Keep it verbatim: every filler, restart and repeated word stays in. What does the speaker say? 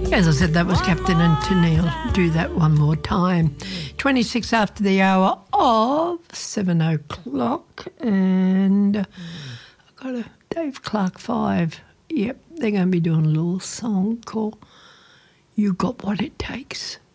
As I said, that was Captain and Tennille. Do that one more time. twenty-six after the hour of seven o'clock. And I've got a Dave Clark five. Yep, they're going to be doing a little song called You Got What It Takes.